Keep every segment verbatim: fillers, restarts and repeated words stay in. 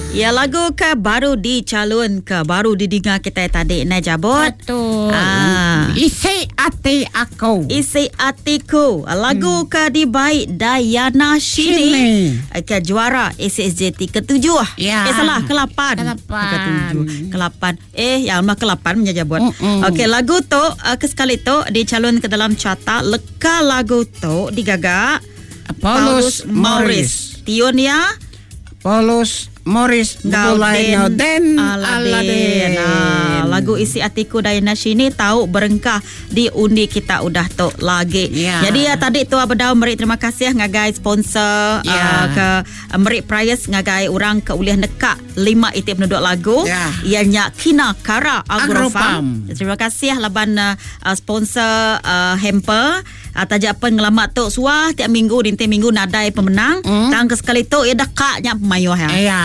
Ya, lagu ke baru dicalon ke baru didengar kita tadi na Jabot. Betul. Ah. Isi hati aku. Isi hatiku. Lagu hmm. ke dibaik Dayana Shini. Ke juara A C S J T ketujuh. Ya. Eh salah, ke lapan. Ke-lapan. Ketujuh. Ke lapan. Eh, ya Allah ke lapan punya Jabot. Mm-mm. Okey, lagu tu uh, ke sekali tu dicalon ke dalam carta. Leka lagu tu digagak Paulus Morris. Tion ya. Paulus Morris Gauden Gauden Aladin. Ah, lagu isi hatiku Dayana Shini tahu berengkah di undi kita udah tu lagi. Ya. Jadi ya tadi tu abadau merik terima kasih ngagai sponsor Ya. uh, ke uh, merik prize ngagai orang ke uliah nekak lima itip penduduk lagu. Ya. Ianya Kina Kara Agrofam. Agrofam. Terima kasih laban uh, sponsor uh, hamper. Uh, tajak apa ngelamat tu suah tiap minggu dinti minggu nadai pemenang. Hmm. Tang ke sekali tu ya dekaknya pemayo ya. Ya.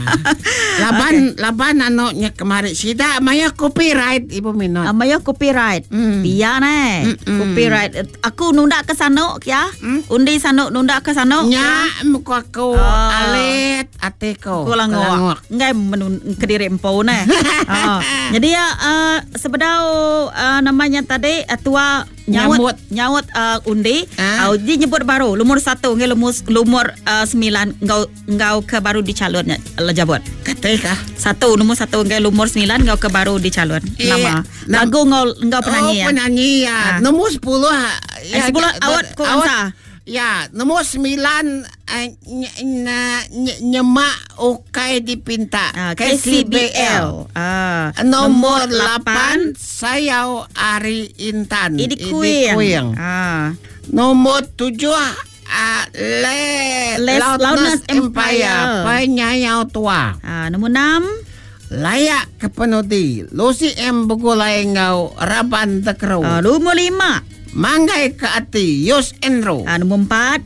Laban okay. laban anoknya kemarin sida maya copyright Ibu Minot. Amaya copyright. Mm. Biar ne. Mm-mm. Copyright. Aku nunda ke sana ya. Mm. Undi sana nunda ke sana. Nya muka aku Oh. alit ateko. Aku langok. Ngai menun kediri empau ne. Oh. Jadi ya uh, sebedau uh, namanya tadi uh, tua nyawut nyawut uh, undi. Ah. Uh, dia nyebut baru lumur satu ngai lumur lumur uh, sembilan ngau ngau ke baru dicalonnya lejabot. Ketika Satu lumur satu ngai lumur sembilan ngau ke baru dicalon. Eh, Nama. nam- Lagu ngau ngau penyanyi oh, ya. penyanyi ya. Ah. Nombor sepuluh Eh, sepuluh awat ku angsa. Ya, nombor sembilan uh, ny- ny- ny- nyemak Okai dipinta Ah, K C B L. Ah, Nomor lapan Sayau Ari Intan Idi Kuyang. Ah. Nomor tujuh uh, Le Les Loudness Loudness Empire. Empire Penyayau tua Ah, nombor enam. Layak kepenudi Lucy M. Bugulai Ngau Raban Tekro Ah, nombor lima. Manggai ke ati Yus Enro Ah, nombor empat.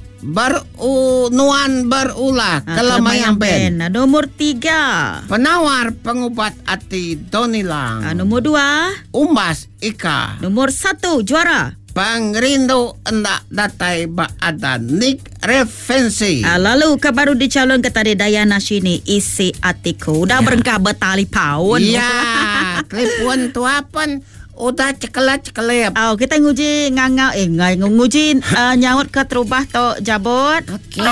Beru Nuan berulah Ah, Kelemayan Ben Ah, nombor tiga. Penawar pengubat ati Donilang Ah, nombor dua. Umbas Ika Nombor satu juara. Pangrindu endak datai baadan Nick Revensi. Ah, lalu ke baru dicalon ke tadi Dayana Shini isi hatiku. Udah Ya. berengkah bertali paun. Ya, klipuan tua pun udah cekelat-cekelep. Oh, kita nguji ngangau eh ngai nguji uh, nyaut ke terubah to Jabot. Okey.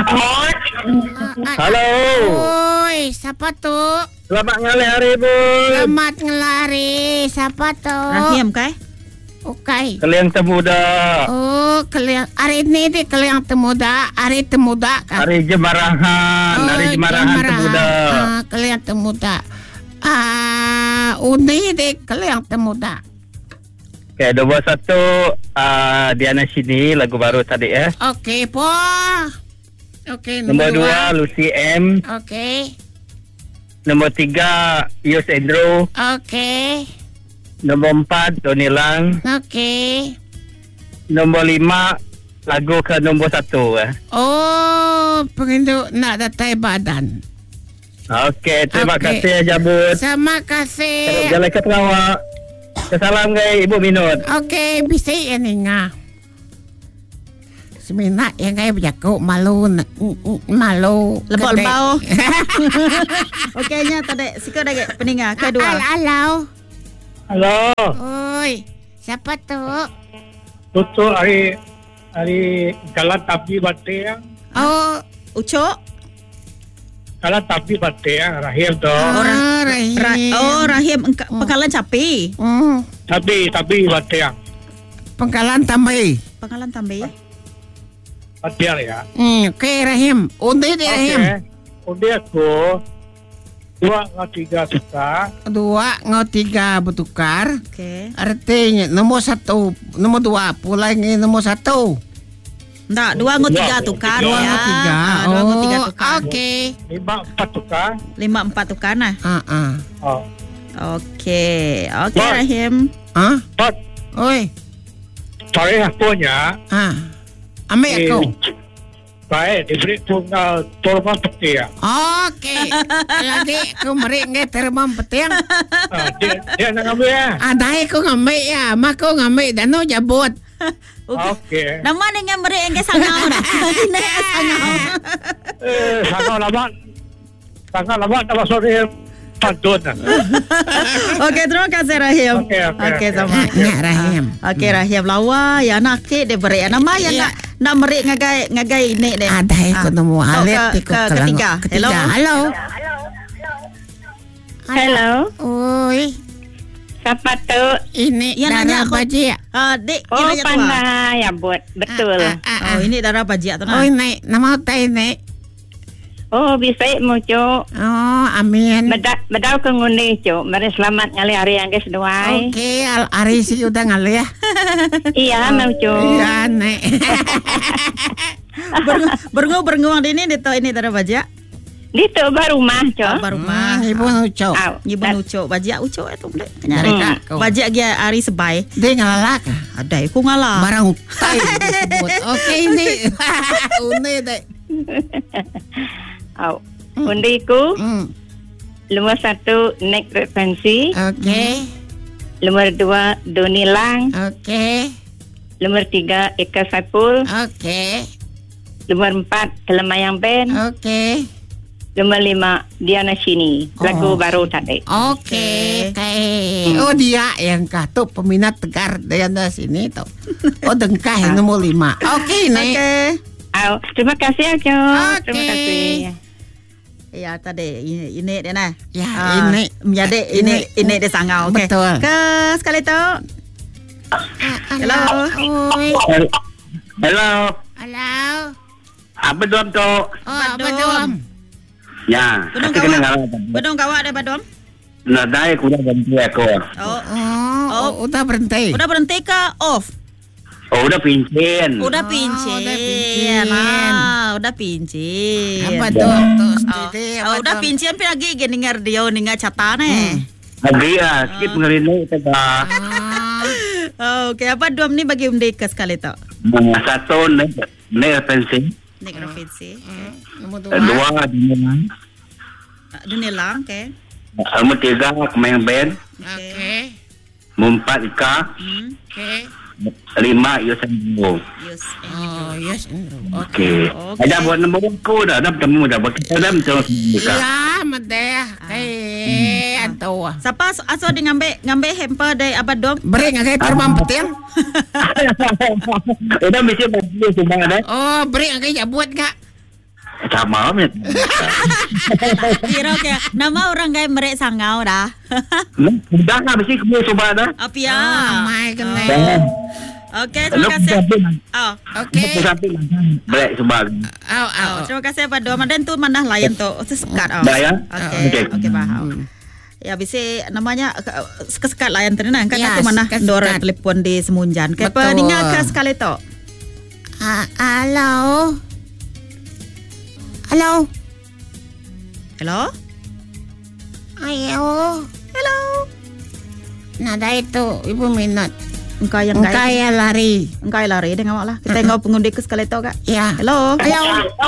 Halo. Oi, siapa tu? Selamat ngalih hari Bu. Selamat ngelari. Siapa tu? Rahim kai? Okey. Kalian temuda. Oh, kalian hari ini di kalian temuda, hari temuda kan? Hari Jemarahan, hari Jemarahan temuda. Ah, kalian temuda. Ah, undi di kalian temuda. Okey, nombor satu uh, Diana Shini lagu baru tadi ya. Okey, po. Okey, Nombor nombor dua Lucy M. Okey. Nombor tiga Yus Endro. Okey. Nombor empat Doni Lang. Okey. Nombor lima lagu ke nombor satu eh. Oh, pengindu nak datai badan. Okey, terima Okey. kasih Jabut. Terima kasih. Jalan ke Perawak. Salam ke Ibu Minot. Okey, bisa ini nga. Semina yang kaya berjaku malu na- mm, mm, malu. Lebok Kedai. lebau. Okeynya tadi siko dah peninga kedua. Al alau. Halo. Oi, siapa tu? Tutu hari hari jalan tapi bateang. Oh, Ucok. Kalau tapi bateang Rahim tu. Orang oh, Rahim. Ra- oh Rahim engka- pengkalan capi. Hmm, Tapi tapi bateang. pengkalan tambahi. Pengkalan tambahi. Bateang ya. Hmm, okey Rahim. Undi di Rahim. Okey. Undi aku dua atau tiga suka. Dua ngau tiga bertukar. Okey. Artinya nomor satu, nomor dua pulai ni nomor satu. Ndak, dua ngau tiga Dua. tukar Dua ya. Ngau tiga. Ah, dua ngau tiga Oh, tukar. okey. Lima empat suka. Lima empat tukar nah. Ah ah. Oh. Okey. Okey Bos. Rahim. Ah, But oi. sorry aku nya. Ah. Ambil aku. Baik, diberi tunggal tolong petir. Okey. Jadi aku meri ngai terbang petiang. Ah, dia dia nak ambil ya. Adai aku ngambil ya. Mak aku ngambil dan no jabut. Okey. Nama dengan meri engke sangau dah. Ini sangau. Eh, sangat lama. Sangat lama tak masuk dia pantun. Okey, terima kasih Rahim. Okey, okey, Okey, okey. sama. Ya, Rahim. Okey, Rahim lawa ya nak ke de beri nama ya nak nak merik ngagai ngagai ini deh. Ada aku nemu Tok alet ke- tiku ke- kelang- ketiga. Ketiga. Hello. Halo. Hello, Oi, siapa tu? ini Ya, nanya darah aku. bajia. Ah, dek, Oh, ini tua. pandai ya buat betul. Ah, ah, ah. Oh, ini darah bajak tu nah. Oi, naik nama utai naik. Oh, bisa mu cuk. Oh, amin. Bedak bedau ke ngundi cuk. Mari selamat ngali hari yang kes duai. Oke, al ari si udah ngali ya. Iya, mau cuk. Iya, naik. Berngu berngu bernguang di ini di to ini darah bajak. Di tu baru mah Oh, cuk. baru Mah, mah. ibu nucok. Au. Ibu ucok bajak ucok itu dek. Kenyari Hmm. kak. Bajak dia hari sebai. Dia ngalalak. Ada aku ngalah. Barang utai disebut. Oke, ini. Une deh. Au. Undiku Hmm. nomor satu Nek Repensi, Oke. nomor dua Doni Lang, Oke. nomor tiga Eka Saipul, Oke. nomor empat Kelemayang Band, Oke. nomor lima Diana Shini. Lagu Oh. baru tadi. Oke. Oke. Oh, dia yang katu peminat tegar Dayana sini tuh. Oh, dengkah yang nomor lima. Oke, Nek. Oke. Au. Terima kasih ya cuk. Oke. Terima kasih. Ya tadi ini ini dia nah. Ya, Ah, ini. menjadi ini ini dia sangau. Okey. Betul. Ke sekali tu. Hello. Oi. Hello. Halo. Apa tuan tu? Oh, apa Badum. tu? Ya. Bedong Aku kena kawak. ngalah. Bedong kawak ada badom. Nak dai aku dah ganti aku. Oh. Oh, oh, udah berhenti. Udah berhenti ke off? Oh, udah pincin. Udah Oh, pincin. udah pincin. Nah, udah pincin. Apa tuh? Tuh, Oh, studi, oh, apa udah tuh? pincin pi lagi gini dengar dia dengar catatan eh. Lagi ah, sikit mengerini kita. Ah, Oh, okey, apa dua ni bagi undi ke sekali tu? Nah, satu nek nek pensi. Nik provinsi. nomor dua. Dua dinam. Dunia lang, okey. Nomor tiga Kemayang Band. Oke. Nomor empat Ika. Hmm. Oke. Lima Yosan Bo. Yes. Oh, yes. Okey. Okey. Ada buat nombor aku dah, dah bertemu dah. Kita dah macam Ika. Ya, madeh. Kayak atau Siapa aso di ngambil ngambil hamper dari abad dom? beri nggak kayak terbang petir? Udah mesti beli semua dah. Oh, beri nggak kayak buat nggak? Sama ni. Kira okey. Nama orang gay merek sangau dah. Dah lah mesti beli semua dah. Apa ya? Oh, my goodness. Dah. Okey, terima kasih. Oh. Oke. Sampai beli semua. Au, au. Oh, terima kasih Pak Dom. Dan tu mana layan tu sesekat. Oh. Dah ya? Okey. Okey. Okey, faham. Ya, bisa namanya ke- sekesekat layan tadi nah. Kan Ya, aku mana sekesekat. dor telefon di Semunjan. Ke Betul. peningal ke sekali tu. Ah, halo. Halo. Hello? Ayo. Hello. Nada itu ibu minat. Engkau yang Engkau gay. ya lari. Engkau yang lari dengan awak lah. Kita tengok pengundi ke sekali tu kak. Ya. Hello. Halo.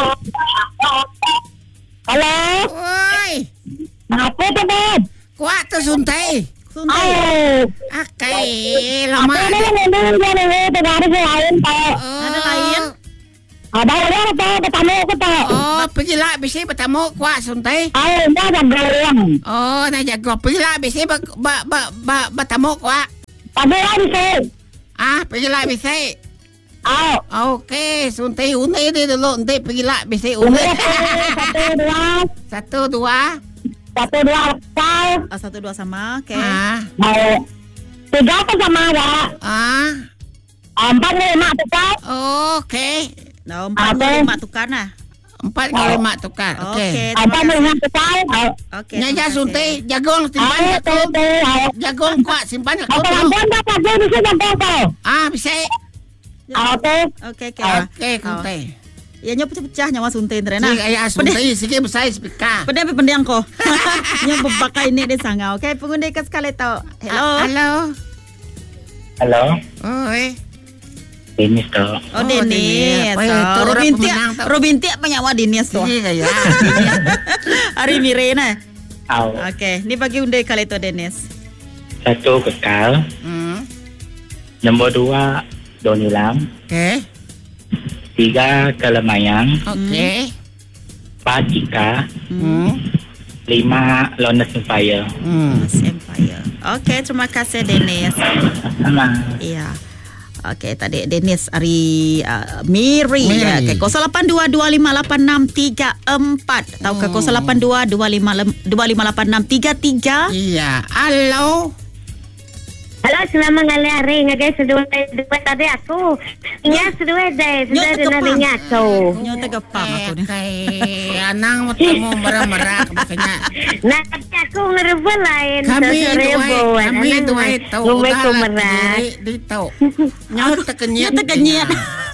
Halo. Woi. Apa tu, Bob? Kuat tu suntai. Suntai. Akai lama. Ini ini ini ini tegari lain tak. Ada lain? Ada orang tu bertamu aku tak. Oh, pergilah bisi bertamu kuat suntai. Ayo, dah jaga orang. Oh, nak jaga. Pergilah bisi ber, ber, ber, ber, bertamu kuat. Tapi orang tu. Ah, pergilah bisi. Ayo. Okey, suntai unai dia dulu. Nanti pergilah bisi Umur unai. satu dua Satu, dua. satu dua kau. Ah, satu dua sama. Okey. Ah, Mau tiga apa sama ada? ah. Empat lima tu kau. Okey. Nah, empat Apa? lima tukar nah. Empat kali mak tukar. Okey. Okey. Empat terima lima tu kau. kasih. Okey. Nyaja terima kasih. suntai, jagung simpan Ayo kat tu tu. tu. Ayo. Jagung kuat simpan kat Apa tu. lampuan dah kerja di sini lampuan kau. Ah, bisa. Ayo tu. Okey, okey. Okey, suntai. Ya nyo pecah-pecah nyawa suntai tren nah. Ni ayah suntai sikit besar speaker. Pedang pe pendiang ko. Nya bebakai ni dia sangau. Okey, pengundi ke sekali tu. Hello. Halo. Hello. Oi. Ini tu. Oh, Oh, Dennis. Dennis. Apa itu? Oh, Orang Robin pemenang Tia, tau. Robin Tia penyawa Dennis tu. Ini ya. Hari mire nah. Au. Okey, ni bagi undi kali tu Dennis. Satu Kekal. Hmm. Nombor dua Doni Lam. Okey. Tiga Kelemayang. Okey. Empat Ika. Hmm. Lima Lones Empire. Hmm. Empire. Okey, terima kasih Dennis. Sama. Iya. Okey, tadi Dennis Ari uh, Miri, Miri. ya. Okay, kosong lapan dua dua lima lapan enam tiga empat atau ke kosong lapan dua dua lima lapan enam tiga tiga. Iya. Halo. Halo, selamat ngali hari ngagai sedua dua tadi aku. Nya sedua deh, sudah dengar nya aku. Nyo tegapam aku ni. Kay anang mo tamo marah-marah makanya. Nah, aku ngerebel lain Kami rebo. duay, kami duay to. Ngumay ko merah. Dito. Nyaw tekenyet. Nyo tekenyet.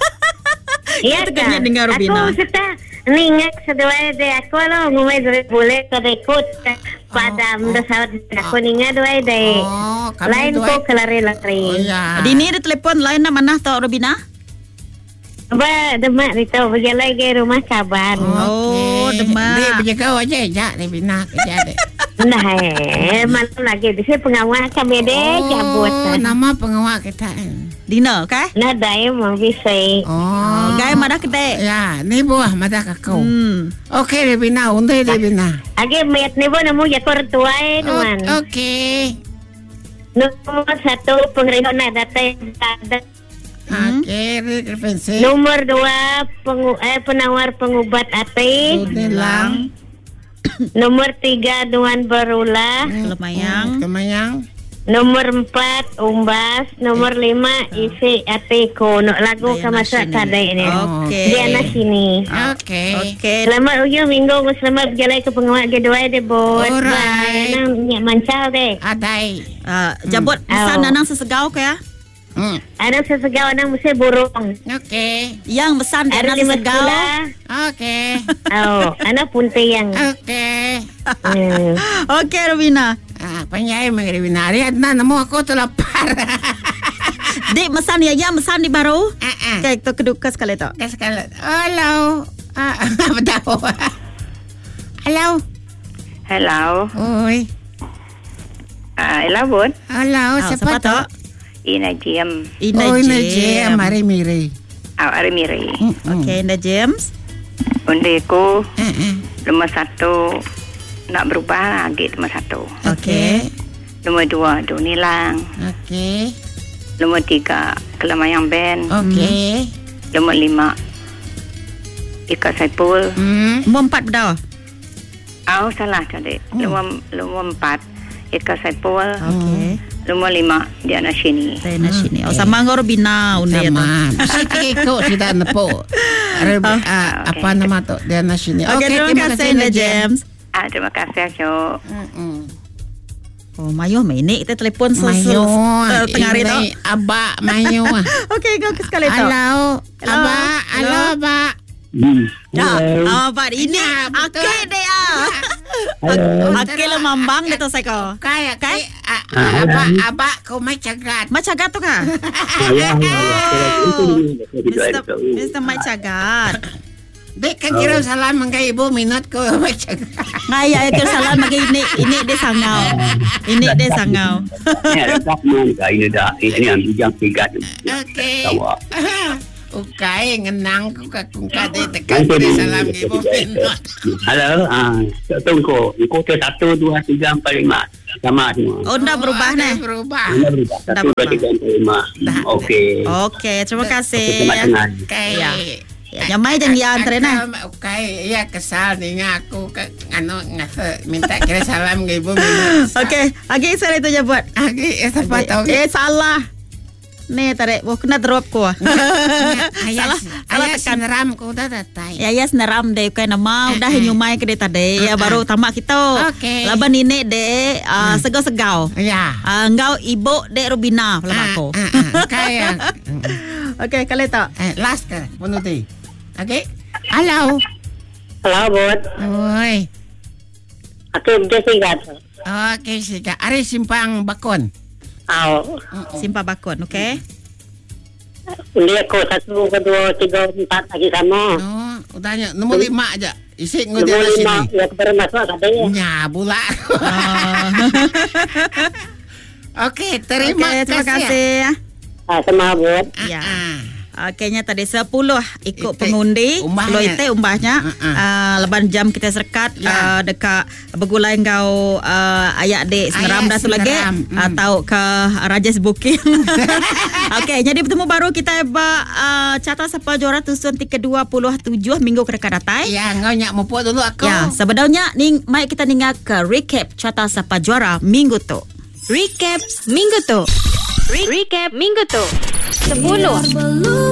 Iya tekenyet kan? dengar Rubina. Aku sudah ningat sedua deh aku lo ngumay boleh kedekut pada mendasawat aku ningat dua deh. Oh, kami Lain duay. ko kelari-lari. Oh ya. Di ni ada telefon lain nak mana tau Rubina? Ba, demak itu berjalan ke rumah kabar. Oh, demak. Dia berjaga aja ya, dia bina kerja deh. Nah, eh, malam lagi di sini pengawal kami deh cabut. Oh, nama pengawal kita. Dina, okay? Nah, daya mau bisa. Oh. Gaya madah kedai. Ya, ni buah mata kakau. Hmm. Okey, dia bina, untai dia bina. Agi mayat ni pun namu jakor tua eh, teman. Okey. Nomor satu pengrihon ada ada. Okey, referensi. Nomor dua pengu, eh, penawar pengubat hati. Nilang. Nomor tiga Duan Berulah. Lumayang. Kemayang. Nomor empat Umbas. Nomor lima isi hatiku. Nok lagu Diana kemasa sini. tadi ini. Okey. Diana sini. Okey. Okey. Selamat ujung minggu. Selamat berjalan ke pengawal kedua deh bot. Alright. Nang minyak mancal deh. Adai. Uh, jabut pesan Oh. nanang sesegau ke ya? Hmm. Ada sesegau nang mesti burung. Okey. Yang pesan Ada nanang lima sesegau. sekolah. Okey. Oh, anak punte yang. Okey. Hmm. Okey Rubina. Ah, penyai mengirim binari adna namo aku tu lapar. Dik mesan ya ya mesan di baru. Ah ah. Okey, tu kedua sekali tu. Kas kala. Hello. Ah, apa tahu? Hello. Hello. Oi. Ah, hello bun. Hello, Oh, siapa tu? Ina Jim. Ina Oh, Ina Jem. Jem, Mari Miri. Aw ari miri. Okey, Ina James. Undiku Eh eh. nomor satu nak berubah lagi nomor satu. Okey. Nomor dua Dunilang. Okey. Nomor tiga Kelamayang Band. Okey. Nomor lima Ika Saipul. Hmm. Nombor empat berapa? Aw salah tadi. Nomor nomor empat Ika Saipul. Okey. Nomor lima Diana Shini. Saya nak sini. Oh, sama dengan Rubina undi tu. Sama. Mesti kau sudah nepo. Are, ah, okey. apa nama tu? Dia nasini. Okey, terima kasih Ina James. Ah, terima kasih Cuk. Hmm. Oh, Mayu mainik kita telefon Mayo. sesuatu tengah hari tu. Ini abak Mayo. Okey, kau sekali tu. Halo. Hello. Abak. Halo, Hello. abak. Hmm. Ya, Hello. ah, Pak ini Ya, betul. okey dia. Hello. Okey lo mambang dia tu saya kau. Kaya Kai? kai abak abak kau mai cagat. Macam gato ka? Ya, ya, ya. Mister Mister Mike Cagat. Dek kan kira salam mengkai ibu minat kau mai cagat. Ngaya itu salah bagi ini ini dia sangau. Ini dia sangau. Ini ada Batman kah? Ini dah. Ini yang bijak tiga. Okey. Tawa. Ukai ngenang ku ka kung ka de tekan kira salam ibu minat. Halo. Ah, tunggu. Kota satu, dua, tiga, empat, lima. Sama semua. Oh, dah berubah dah nih. berubah. Anda berubah. Dah Satu, dua, berubah. tiga, empat, lima. Dah. Okey. Okey, terima kasih. Tengah-tengah. Kai. Ya. Ya, nyamai jangan diantre nah. Ukai ya kesal ni aku ke anu ngasa minta kira salam ke ibu minat. Okey, lagi saya itu je buat. Agi eh apa tahu. Eh salah. Nih tarik, wah kena drop ko. Ayah, salah ayah tekan. seneram ko dah datai. Ya ya seneram deh kau nama udah Eh, eh. nyumai ke dia tadi ya Eh, baru tamak kita. Okey. Laban ini deh uh, segau-segau. Ya. Uh, engkau ibu dek Rubina lama aku. Ah, ah, ah. Kaya. Okey, kali tak. Eh, last ke, penuti. Okey. Halo. Halo bot. Oi. Aku Jessica. Okey, sika. Ari simpang bakon. Aw. Simpa bakun, okey? Undi aku satu, kedua, tiga, empat lagi sama. Oh, udahnya nombor lima aja. Isi ngudi Nomor di lima sini. ya baru masuk katanya. Nya bula. Oh. Okey, terima Okey, terima kasih. kasih. Ah, sama bot. Ah, Ya. ah. Uh, kayaknya tadi sepuluh ikut Ite, pengundi. umbahnya. Sepuluh itu umbahnya. Uh-uh. Uh, leban jam kita serkat Ya. uh, dekat begulai kau uh, ayak dek seneram dah tu lagi seneram, mm. atau ke Rajas Bukit. Okey, jadi bertemu baru kita ba uh, Carta Sapa Juara Tusun tiga dua puluh tujuh minggu ke dekat datang. Ya, ngau nyak mupuk dulu aku. Ya, sebenarnya ning mai kita ningat ke recap Carta Sapa Juara minggu tu. Recap minggu tu. Re- Recap minggu tu. sepuluh.